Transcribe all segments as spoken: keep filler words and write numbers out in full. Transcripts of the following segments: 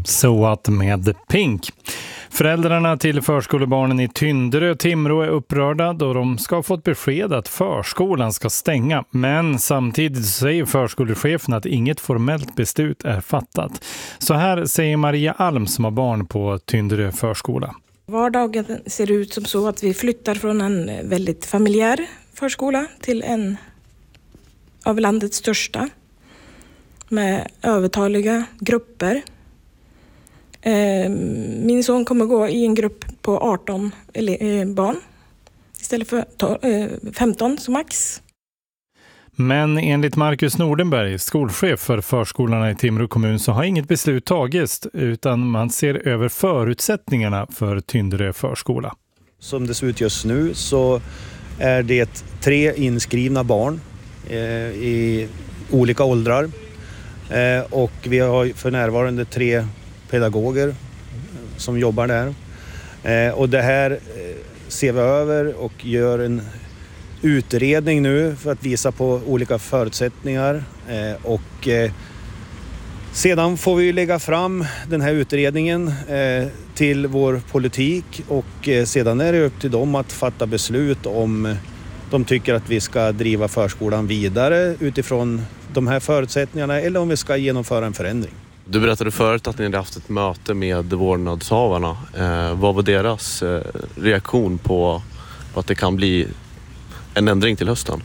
Så att med Pink. Föräldrarna till förskolebarnen i Tynderö och Timrå är upprörda då de ska ha fått besked att förskolan ska stänga. Men samtidigt säger förskolechefen att inget formellt beslut är fattat. Så här säger Maria Alm som har barn på Tynderö förskola. Vardagen ser ut som så att vi flyttar från en väldigt familjär förskola till en av landets största med övertaliga grupper. Min son kommer gå i en grupp på arton barn istället för femton som max. Men enligt Marcus Nordenberg, skolchef för förskolorna i Timrå kommun, så har inget beslut tagits utan man ser över förutsättningarna för Tynderö förskola. Som det ser ut just nu så är det tre inskrivna barn eh, i olika åldrar eh, och vi har för närvarande tre pedagoger som jobbar där. Eh, och det här eh, ser vi över och gör en utredning nu för att visa på olika förutsättningar. Eh, och eh, sedan får vi lägga fram den här utredningen eh, till vår politik och eh, sedan är det upp till dem att fatta beslut om de tycker att vi ska driva förskolan vidare utifrån de här förutsättningarna eller om vi ska genomföra en förändring. Du berättade förut att ni hade haft ett möte med vårdnadshavarna. Eh, vad var deras eh, reaktion på, på att det kan bli en ändring till hösten?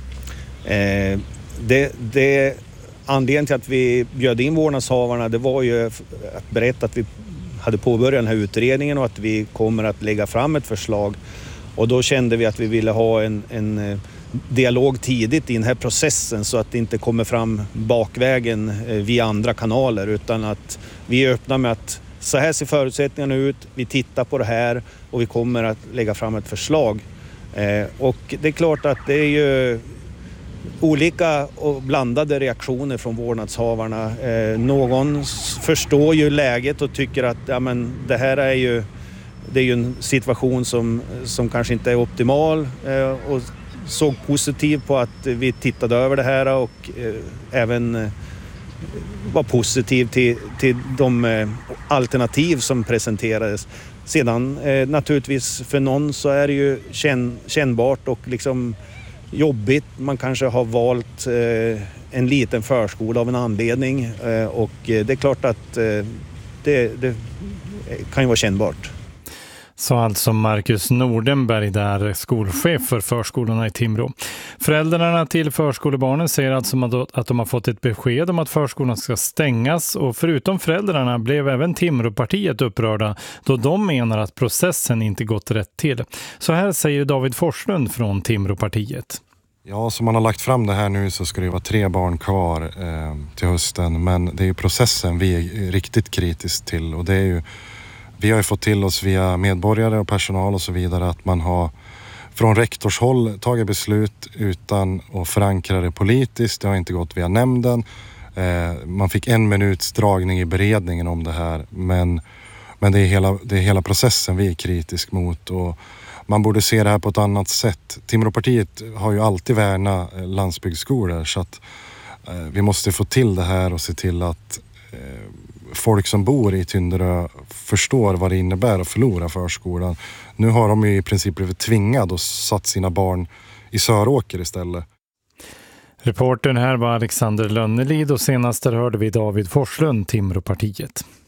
Eh, det, det, anledningen till att vi bjöd in vårdnadshavarna det var ju att berätta att vi hade påbörjat den här utredningen och att vi kommer att lägga fram ett förslag. Och då kände vi att vi ville ha en, en dialog tidigt i den här processen så att det inte kommer fram bakvägen via andra kanaler utan att vi är öppna med att så här ser förutsättningarna ut, vi tittar på det här och vi kommer att lägga fram ett förslag. Eh, och det är klart att det är ju olika och blandade reaktioner från vårdnadshavarna. Eh, någon förstår ju läget och tycker att ja, men det här är ju, det är ju en situation som, som kanske inte är optimal eh, och såg positivt på att vi tittade över det här och eh, även eh, var positiv till, till de eh, alternativ som presenterades. Sedan eh, naturligtvis för någon så är det ju känn, kännbart och liksom jobbigt. Man kanske har valt eh, en liten förskola av en anledning eh, och eh, det är klart att eh, det, det kan ju vara kännbart. Så alltså Marcus Nordenberg där, skolchef för förskolorna i Timrå. Föräldrarna till förskolebarnen säger alltså att de har fått ett besked om att förskolan ska stängas och förutom föräldrarna blev även Timråpartiet upprörda då de menar att processen inte gått rätt till. Så här säger David Forslund från Timråpartiet. Ja, som man har lagt fram det här nu så ska det vara tre barn kvar eh, till hösten men det är ju processen vi är riktigt kritiskt till och det är ju vi har ju fått till oss via medborgare och personal och så vidare att man har från rektorshåll tagit beslut utan att förankra det politiskt. Det har inte gått via nämnden. Eh, man fick en minuts dragning i beredningen om det här. Men, men det, är hela, det är hela processen vi är kritisk mot och man borde se det här på ett annat sätt. Timråpartiet har ju alltid värnat landsbygdsskolor så att eh, vi måste få till det här och se till att eh, folk som bor i Tynderö förstår vad det innebär att förlora förskolan. Nu har de ju i princip blivit tvingade och satt sina barn i Söråker istället. Reportern här var Alexander Lönnelid och senast där hörde vi David Forslund, Timråpartiet.